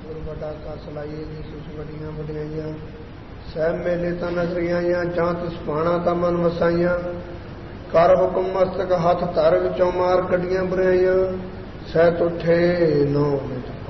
ਸਤਿਗੁਰ ਵੱਡਾ ਕਾ ਸਲਾਈਏ ਜੀ ਸੁਸ ਵੱਡੀਆਂ ਵਡਿਆਈਆਂ ਸਹਿਬ ਮੇਲੇ ਤਾਂ ਨਜ਼ਰੀਆਂ ਜਾਂ ਤਿਸ ਪਾਣਾ ਤਾਂ ਮਨ ਵਸਾਈਆਂ ਕਰ ਹੁਕਮ ਮਸਤਕ ਹੱਥ ਧਰ ਵਿੱਚੋਂ ਮਾਰ ਕੱਢੀਆਂ ਬੁਰਾਈਆਂ ਸਹਿਤ ਉੱਠੇ ਨੌ ਮਿੰਟ